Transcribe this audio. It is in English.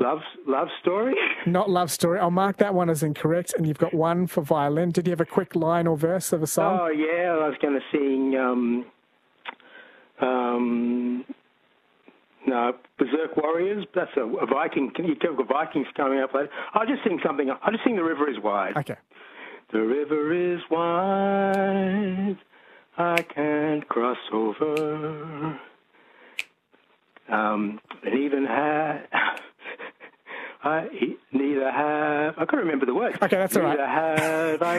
love story. Not Love Story. I'll mark that one as incorrect, and you've got one for violin. Did you have a quick line or verse of a song? Oh, yeah, I was going to sing, no, Berserk Warriors. That's a Viking. You talk of Vikings coming up later. I'll just sing something. I'll just sing The River is Wide. Okay. The river is wide, I can't cross over. And even I can't remember the words. Okay, that's all right. Neither have I